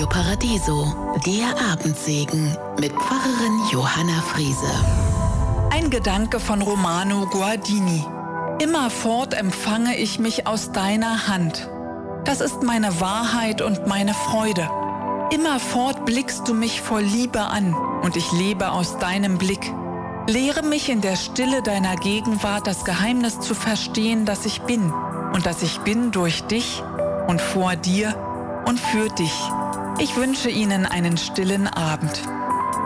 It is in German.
Paradiso, der Abendsegen mit Pfarrerin Johanna Friese. Ein Gedanke von Romano Guardini. Immerfort empfange ich mich aus deiner Hand. Das ist meine Wahrheit und meine Freude. Immerfort blickst du mich voll Liebe an und ich lebe aus deinem Blick. Lehre mich in der Stille deiner Gegenwart das Geheimnis zu verstehen, dass ich bin und dass ich bin durch dich und vor dir und für dich. Ich wünsche Ihnen einen stillen Abend.